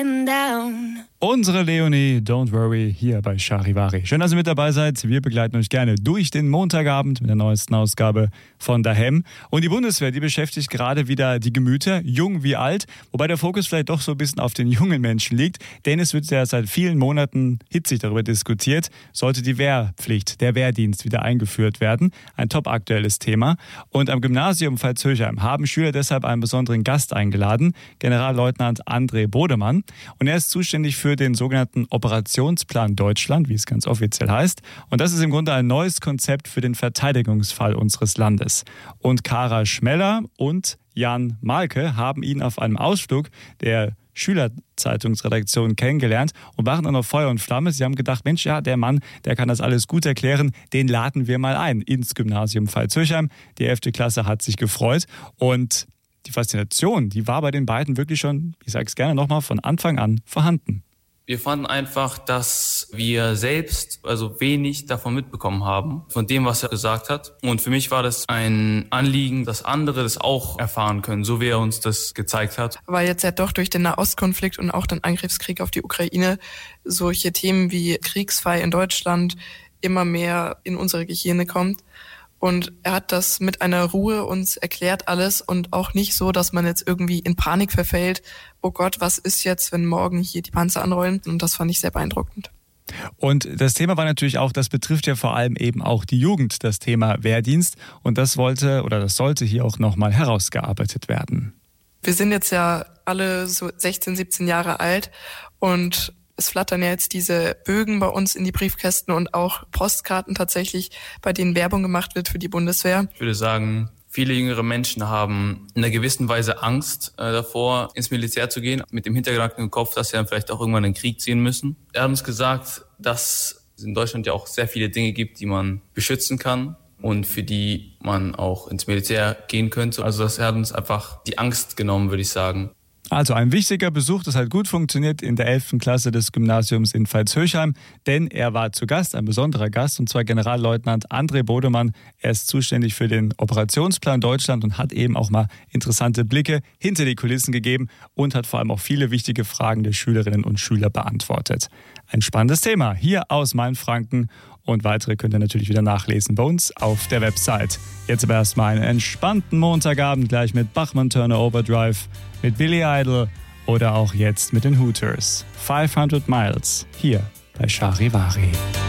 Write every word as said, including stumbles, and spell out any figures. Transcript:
getting down. Unsere Leonie, don't worry, hier bei Charivari. Schön, dass ihr mit dabei seid. Wir begleiten euch gerne durch den Montagabend mit der neuesten Ausgabe von Daheim. Und die Bundeswehr, die beschäftigt gerade wieder die Gemüter, jung wie alt. Wobei der Fokus vielleicht doch so ein bisschen auf den jungen Menschen liegt. Denn es wird ja seit vielen Monaten hitzig darüber diskutiert, sollte die Wehrpflicht, der Wehrdienst wieder eingeführt werden. Ein top aktuelles Thema. Und am Gymnasium Pfalz-Höchheim haben Schüler deshalb einen besonderen Gast eingeladen, Generalleutnant André Bodemann. Und er ist zuständig für den sogenannten Operationsplan Deutschland, wie es ganz offiziell heißt. Und das ist im Grunde ein neues Konzept für den Verteidigungsfall unseres Landes. Und Kara Schmeller und Jan Malke haben ihn auf einem Ausflug der Schülerzeitungsredaktion kennengelernt und waren dann auf Feuer und Flamme. Sie haben gedacht, Mensch, ja, der Mann, der kann das alles gut erklären, den laden wir mal ein ins Gymnasium Pfalz-Höchheim. Die elfte Klasse hat sich gefreut und die Faszination, die war bei den beiden wirklich schon, ich sage es gerne nochmal, von Anfang an vorhanden. Wir fanden einfach, dass wir selbst also wenig davon mitbekommen haben, von dem, was er gesagt hat. Und für mich war das ein Anliegen, dass andere das auch erfahren können, so wie er uns das gezeigt hat. Weil jetzt ja doch durch den Nahostkonflikt und auch den Angriffskrieg auf die Ukraine solche Themen wie Kriegsfall in Deutschland immer mehr in unsere Gehirne kommt. Und er hat das mit einer Ruhe uns erklärt alles und auch nicht so, dass man jetzt irgendwie in Panik verfällt. Oh Gott, was ist jetzt, wenn morgen hier die Panzer anrollen? Und das fand ich sehr beeindruckend. Und das Thema war natürlich auch, das betrifft ja vor allem eben auch die Jugend, das Thema Wehrdienst. Und das wollte oder das sollte hier auch nochmal herausgearbeitet werden. Wir sind jetzt ja alle so sechzehn, siebzehn Jahre alt und es flattern ja jetzt diese Bögen bei uns in die Briefkästen und auch Postkarten tatsächlich, bei denen Werbung gemacht wird für die Bundeswehr. Ich würde sagen, viele jüngere Menschen haben in einer gewissen Weise Angst äh, davor, ins Militär zu gehen, mit dem Hintergedanken im Kopf, dass sie dann vielleicht auch irgendwann in den Krieg ziehen müssen. Er hat uns gesagt, dass es in Deutschland ja auch sehr viele Dinge gibt, die man beschützen kann und für die man auch ins Militär gehen könnte. Also das hat uns einfach die Angst genommen, würde ich sagen. Also ein wichtiger Besuch, das hat gut funktioniert in der elften Klasse des Gymnasiums in Pfalz-Höchheim, denn er war zu Gast, ein besonderer Gast, und zwar Generalleutnant André Bodemann. Er ist zuständig für den Operationsplan Deutschland und hat eben auch mal interessante Blicke hinter die Kulissen gegeben und hat vor allem auch viele wichtige Fragen der Schülerinnen und Schüler beantwortet. Ein spannendes Thema hier aus Mainfranken. Und weitere könnt ihr natürlich wieder nachlesen bei uns auf der Website. Jetzt aber erstmal einen entspannten Montagabend gleich mit Bachmann Turner Overdrive, mit Billy Idol oder auch jetzt mit den Hooters. fünfhundert Miles hier bei Charivari.